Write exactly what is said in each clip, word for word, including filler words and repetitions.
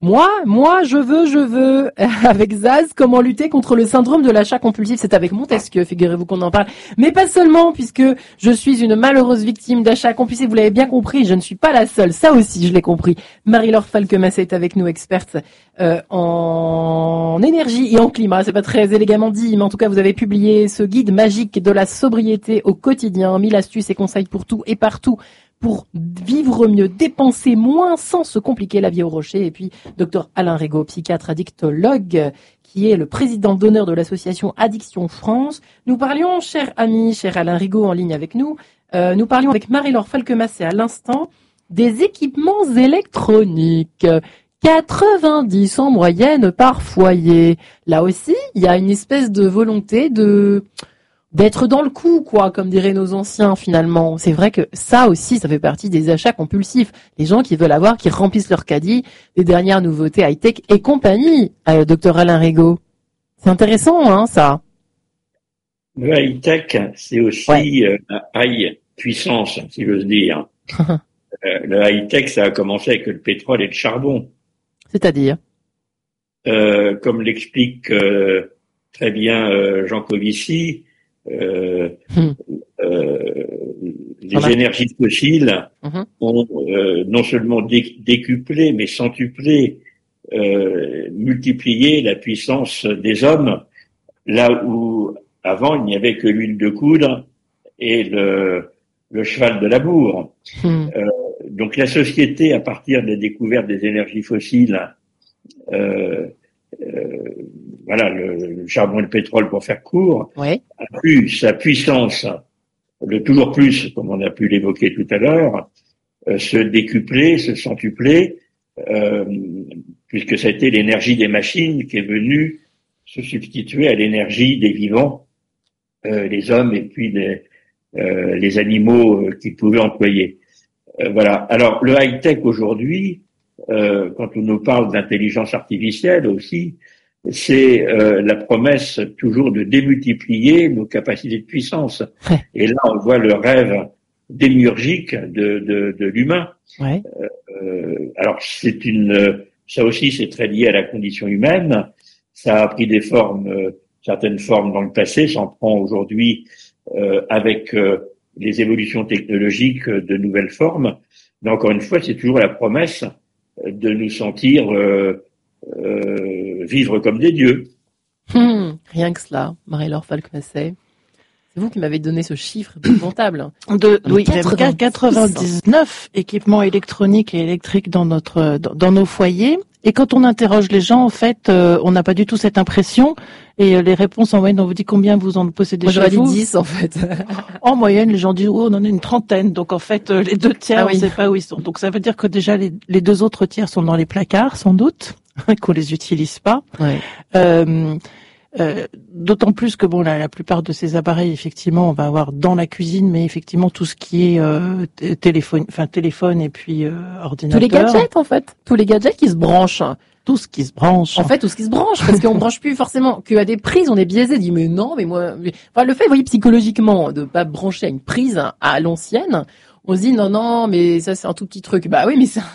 Moi, moi, je veux, je veux. Avec Zaz, comment lutter contre le syndrome de l'achat compulsif. C'est avec Montesquieu, figurez-vous qu'on en parle. Mais pas seulement, puisque je suis une malheureuse victime d'achat compulsif. Vous l'avez bien compris, je ne suis pas la seule. Ça aussi, je l'ai compris. Marie-Laure Falquemassé est avec nous, experte euh, en énergie et en climat. C'est pas très élégamment dit, mais en tout cas, vous avez publié ce guide magique de la sobriété au quotidien. Mille astuces et conseils pour tout et partout, pour vivre mieux, dépenser moins sans se compliquer la vie au rocher. Et puis, docteur Alain Rigaud, psychiatre addictologue, qui est le président d'honneur de l'association Addiction France. Nous parlions, cher ami, cher Alain Rigaud, en ligne avec nous, euh, nous parlions avec Marie-Laure Falquemassé à l'instant des équipements électroniques. quatre-vingt-dix en moyenne par foyer. Là aussi, il y a une espèce de volonté de... d'être dans le coup, quoi, comme diraient nos anciens, finalement. C'est vrai que ça aussi, ça fait partie des achats compulsifs. Les gens qui veulent avoir, qui remplissent leur caddie, des dernières nouveautés high-tech et compagnie, euh, docteur Alain Rigaud. C'est intéressant, hein, ça. Le high-tech, c'est aussi ouais. euh, high puissance, si j'ose dire. euh, le high-tech, ça a commencé avec le pétrole et le charbon. C'est-à-dire euh, Comme l'explique euh, très bien euh, Jean Covici, Euh, hum. euh, les voilà. énergies fossiles hum. ont euh, non seulement dé- décuplé, mais centuplé, euh, multiplié la puissance des hommes, là où avant il n'y avait que l'huile de coudre et le, le cheval de labour. Hum. Euh, donc la société, à partir de la découverte des énergies fossiles, euh, euh, voilà, le, le charbon et le pétrole pour faire court, ouais. a pu sa puissance, le toujours plus, comme on a pu l'évoquer tout à l'heure, euh, se décupler, se centupler, euh, puisque ça a été l'énergie des machines qui est venue se substituer à l'énergie des vivants, euh, les hommes et puis les, euh, les animaux euh, qu'ils pouvaient employer. Euh, voilà. Alors le high-tech aujourd'hui, euh, quand on nous parle d'intelligence artificielle aussi, c'est euh, la promesse toujours de démultiplier nos capacités de puissance. Ouais. Et là, on voit le rêve démiurgique de, de, de l'humain. Ouais. Euh, alors, c'est une, ça aussi, c'est très lié à la condition humaine. Ça a pris des formes, euh, certaines formes dans le passé, s'en prend aujourd'hui euh, avec euh, les évolutions technologiques euh, de nouvelles formes. Mais encore une fois, c'est toujours la promesse de nous sentir euh, euh, vivre comme des dieux. Hum, rien que cela, Marie-Laure Falquemassé. C'est vous qui m'avez donné ce chiffre épouvantable. De, oui, quatre-vingt-dix quatre-vingt-dix-neuf équipements électroniques et électriques dans notre, dans, dans nos foyers. Et quand on interroge les gens, en fait, euh, on n'a pas du tout cette impression. Et euh, les réponses en moyenne, on vous dit combien vous en possédez Moi, chez vous. Moi, vous. j'aurais dit dix, en fait. En moyenne, les gens disent, oh, on en a une trentaine. Donc, en fait, euh, les deux tiers, ah, oui. on ne sait pas où ils sont. Donc, ça veut dire que déjà, les, les deux autres tiers sont dans les placards, sans doute, qu'on les utilise pas. Ouais. Euh, Euh, d'autant plus que bon, la, la plupart de ces appareils, effectivement, on va avoir dans la cuisine, mais effectivement tout ce qui est euh, téléphone, enfin téléphone et puis euh, ordinateur. Tous les gadgets, en fait, tous les gadgets qui se branchent. Tout ce qui se branche. En fait, tout ce qui se branche, parce qu'on branche plus forcément qu'à des prises, on est biaisé. Dit mais non, mais moi, mais... enfin le fait, vous voyez, psychologiquement, de pas brancher à une prise à l'ancienne. On se dit non non mais ça c'est un tout petit truc. Bah oui mais ça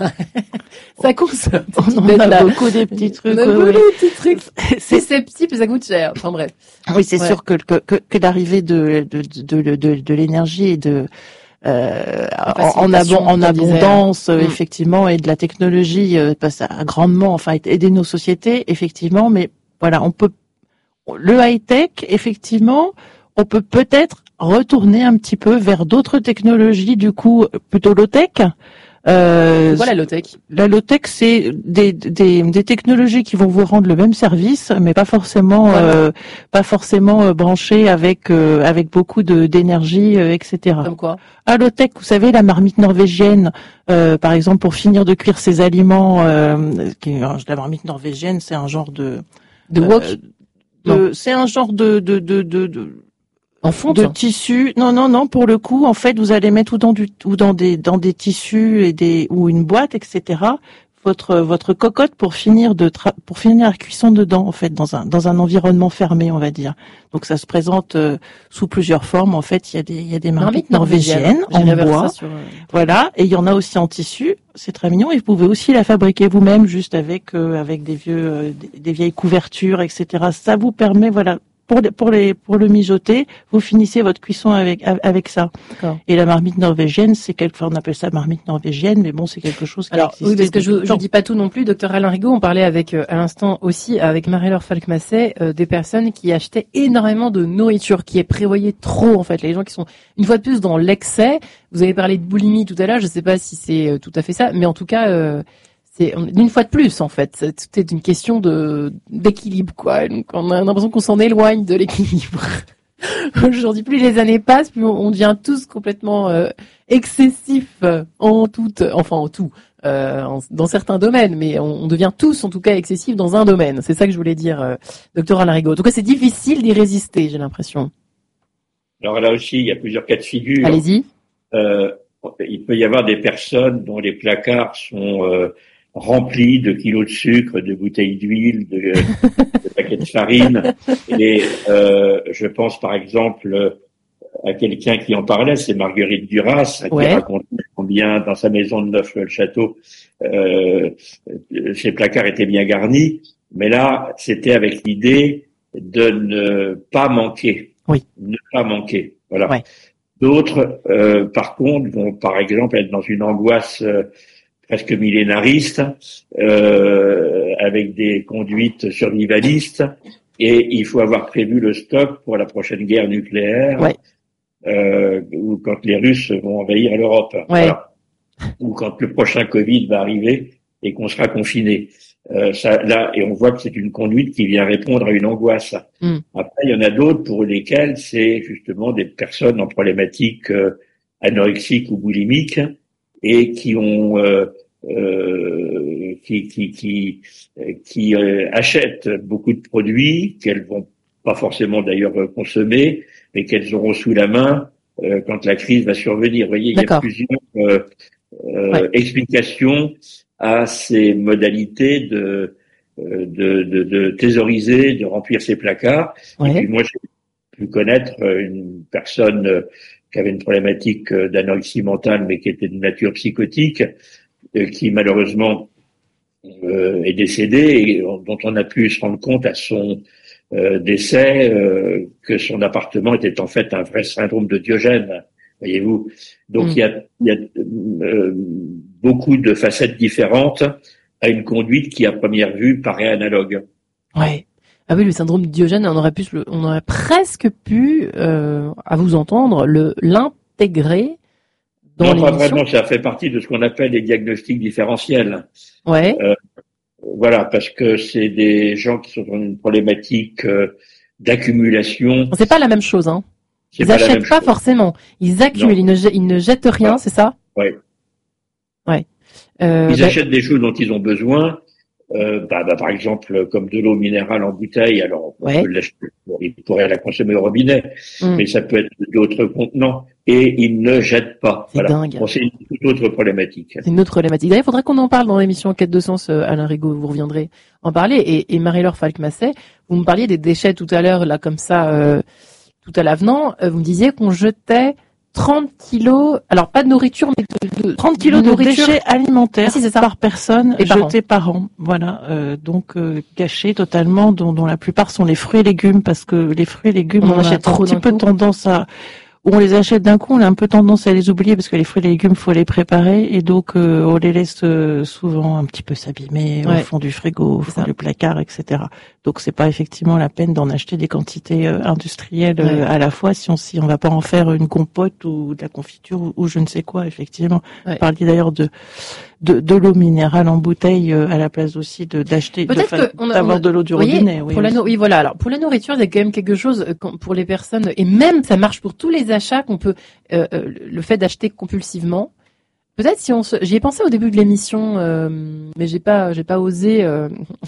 ça coûte. On en a là. beaucoup des petits trucs. On a beaucoup des petits trucs. C'est susceptible, ça coûte cher. Enfin bref. Oui c'est ouais. sûr que que que, que l'arrivée de de de de, de, de l'énergie et de euh, en, abo- en abondance euh, mmh. effectivement et de la technologie euh, ça a grandement enfin aidé nos sociétés effectivement mais voilà on peut le high tech effectivement on peut peut-être retourner un petit peu vers d'autres technologies, du coup, plutôt low-tech. Euh, voilà la low-tech. La low-tech, c'est des, des, des technologies qui vont vous rendre le même service, mais pas forcément, voilà. euh, pas forcément euh, branchées avec euh, avec beaucoup de d'énergie, euh, et cetera. Comme quoi? À low-tech, vous savez, la marmite norvégienne, euh, par exemple, pour finir de cuire ses aliments, euh, qui, la marmite norvégienne, c'est un genre de de wok. Euh, de, c'est un genre de de de, de, de En fonte de tissu. Non, non, non. Pour le coup, en fait, vous allez mettre ou dans du ou dans des dans des tissus et des ou une boîte, et cetera. votre votre cocotte pour finir de tra- pour finir la cuisson dedans en fait dans un dans un environnement fermé on va dire. Donc ça se présente euh, sous plusieurs formes en fait, il y a des il y a des marmites norvégiennes en bois. Sur, euh... Voilà, et il y en a aussi en tissu, c'est très mignon et vous pouvez aussi la fabriquer vous-même juste avec euh, avec des vieux euh, des, des vieilles couvertures et cetera. Ça vous permet voilà Pour, les, pour, les, pour le mijoter, vous finissez votre cuisson avec avec ça. D'accord. Et la marmite norvégienne, c'est quelque, enfin, on appelle ça marmite norvégienne, mais bon, c'est quelque chose qui Alors, oui, parce que je, je dis pas tout non plus. Docteur Alain Rigaud, on parlait avec euh, à l'instant aussi avec Marie-Laure Falk-Masset euh, des personnes qui achetaient énormément de nourriture, qui est prévoyée trop en fait. Les gens qui sont une fois de plus dans l'excès. Vous avez parlé de boulimie tout à l'heure. Je sais pas si c'est euh, tout à fait ça, mais en tout cas. Euh, C'est une fois de plus en fait, tout est une question de d'équilibre quoi. Donc on a l'impression qu'on s'en éloigne de l'équilibre. Aujourd'hui, plus les années passent, plus on devient tous complètement euh, excessifs en tout, enfin en tout, euh, en, dans certains domaines, mais on, on devient tous en tout cas excessifs dans un domaine. C'est ça que je voulais dire, euh, docteur Alain Rigaud. En tout cas, c'est difficile d'y résister, j'ai l'impression. Alors là aussi, il y a plusieurs cas de figure. Allez-y. Euh, il peut y avoir des personnes dont les placards sont euh, remplis de kilos de sucre, de bouteilles d'huile, de, de paquets de farine. Et euh, je pense par exemple à quelqu'un qui en parlait, c'est Marguerite Duras, qui ouais. racontait combien dans sa maison de Neuf-le-Château, euh, ses placards étaient bien garnis. Mais là, c'était avec l'idée de ne pas manquer. Oui. Ne pas manquer. Voilà. Ouais. D'autres, euh, par contre, vont par exemple être dans une angoisse euh, presque millénariste, euh, avec des conduites survivalistes, et il faut avoir prévu le stock pour la prochaine guerre nucléaire, ouais. euh, ou quand les Russes vont envahir l'Europe, ouais. voilà. Ou quand le prochain Covid va arriver et qu'on sera confiné. Euh, ça, là, et on voit que c'est une conduite qui vient répondre à une angoisse. Mm. Après, il y en a d'autres pour lesquels c'est justement des personnes en problématique euh, anorexique ou boulimique et qui ont euh, euh, qui qui qui qui euh, achètent beaucoup de produits qu'elles vont pas forcément d'ailleurs consommer, mais qu'elles auront sous la main euh, quand la crise va survenir. Vous voyez, D'accord. il y a plusieurs euh, euh, ouais. explications à ces modalités de de, de de thésauriser, de remplir ses placards. Ouais. Et puis moi, j'ai pu connaître une personne qui avait une problématique d'anorexie mentale, mais qui était de nature psychotique, qui malheureusement euh, est décédée et dont on a pu se rendre compte à son euh, décès euh, que son appartement était en fait un vrai syndrome de Diogène, voyez-vous. Donc mmh. il y a, il y a euh, beaucoup de facettes différentes à une conduite qui à première vue paraît analogue. Ouais. Ah oui, le syndrome de Diogène, on aurait pu, on aurait presque pu, euh, à vous entendre, le l'intégrer dans non, pas vraiment. Ça fait partie de ce qu'on appelle les diagnostics différentiels. Ouais. Euh, voilà, parce que c'est des gens qui sont dans une problématique euh, d'accumulation. C'est pas la même chose, hein. C'est ils pas achètent pas chose. Forcément. Ils accumulent, ils ne, jettent, ils ne jettent rien, ah. c'est ça? Ouais. Ouais. Euh, ils bah... achètent des choses dont ils ont besoin. Euh, bah, bah, par exemple, comme de l'eau minérale en bouteille, alors on ouais. peut l'acheter, bon, ils pourraient la consommer au robinet, mm. mais ça peut être d'autres contenants, et ils ne jettent pas. C'est voilà. dingue. Bon, c'est une toute autre problématique. C'est une autre problématique. D'ailleurs, il faudrait qu'on en parle dans l'émission Quête de sens, euh, Alain Rigaud, vous reviendrez en parler, et, et Marie-Laure Falk-Masset, vous me parliez des déchets tout à l'heure, là, comme ça, euh, tout à l'avenant, euh, vous me disiez qu'on jetait trente kilos, alors pas de nourriture, mais de, de trente kilos de, de déchets alimentaires ah, si, c'est ça. par personne et jetés par an. Voilà, euh, donc euh, gâchés totalement, dont, dont la plupart sont les fruits et légumes, parce que les fruits et légumes, on, on a un petit peu coup. tendance à, où on les achète d'un coup, on a un peu tendance à les oublier parce que les fruits et légumes, faut les préparer et donc euh, on les laisse euh, souvent un petit peu s'abîmer ouais. au fond du frigo, au fond du placard, et cetera. Donc c'est pas effectivement la peine d'en acheter des quantités euh, industrielles euh, ouais. à la fois si on si on va pas en faire une compote ou de la confiture ou, ou je ne sais quoi. Effectivement, ouais. vous parliez d'ailleurs de de, de l'eau minérale en bouteille euh, à la place aussi de d'acheter peut-être de, on a, d'avoir on a, de l'eau du voyez, robinet. Oui, pour la no- oui voilà. Alors pour la nourriture, il y a quand même quelque chose pour les personnes et même ça marche pour tous les achats qu'on peut euh, euh, le fait d'acheter compulsivement. Peut-être si on se j'y ai pensé au début de l'émission euh, mais j'ai pas j'ai pas osé euh,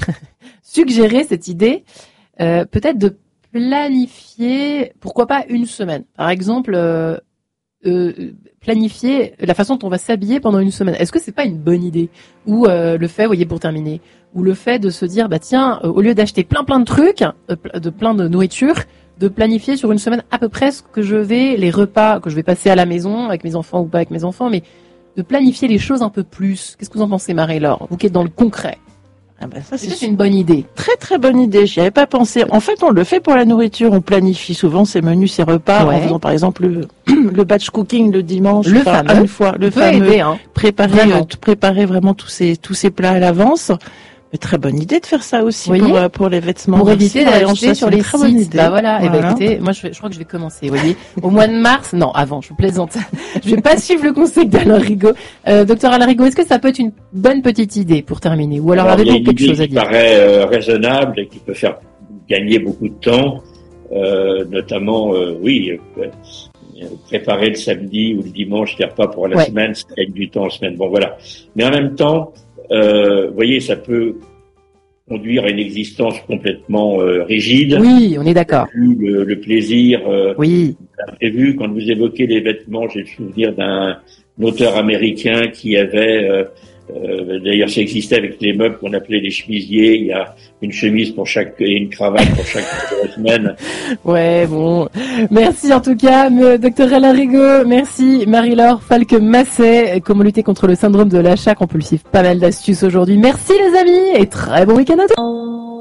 suggérer cette idée euh, peut-être de planifier pourquoi pas une semaine. Par exemple euh, euh, planifier la façon dont on va s'habiller pendant une semaine. Est-ce que c'est pas une bonne idée? Ou euh, le fait, voyez, pour terminer, ou le fait de se dire, bah tiens, euh, au lieu d'acheter plein plein de trucs, euh, de plein de nourriture, de planifier sur une semaine à peu près ce que je vais, les repas que je vais passer à la maison avec mes enfants ou pas avec mes enfants, mais de planifier les choses un peu plus. Qu'est-ce que vous en pensez, Marie-Laure? Vous qui êtes dans le concret. Ah ben ça, c'est, c'est une bonne idée. Très très bonne idée. J'y avais pas pensé. En fait, on le fait pour la nourriture. On planifie souvent ses menus, ses repas, ouais. en faisant par exemple le, le batch cooking le dimanche, le enfin, fameux. une fois, le peut fameux. Aider, hein. Préparer, euh, préparer vraiment tous ces tous ces plats à l'avance. Mais très bonne idée de faire ça aussi pour, euh, pour les vêtements. Pour éviter d'acheter sur les sites. Bah voilà. voilà. Et bah écoutez, moi je, vais, je crois que je vais commencer. Vous voyez, au mois de mars, non, avant, je vous plaisante. Je vais pas suivre le conseil d'Alain Rigaud. Euh, docteur Alain Rigaud, est-ce que ça peut être une bonne petite idée pour terminer, ou alors, alors avez-vous quelque chose à dire? Il paraît euh, raisonnable et qui peut faire gagner beaucoup de temps, euh, notamment, euh, oui. Euh, préparer le samedi ou le dimanche les repas pour la ouais. semaine, ça gagne du temps en semaine. Bon voilà. Mais en même temps, euh, vous voyez, ça peut conduire à une existence complètement euh, rigide. Oui, on est d'accord. Le, le plaisir. Euh, oui. Prévu. Quand vous évoquez les vêtements, j'ai le souvenir d'un auteur américain qui avait, euh, euh, d'ailleurs, ça existait avec les meubles qu'on appelait les chemisiers. Il y a une chemise pour chaque et une cravate pour chaque semaine. Ouais, bon. Merci en tout cas, docteur Alain Rigaud. Merci Marie-Laure Falque-Masset. Comment lutter contre le syndrome de l'achat compulsif. Pas mal d'astuces aujourd'hui. Merci les amis et très bon week-end à tous.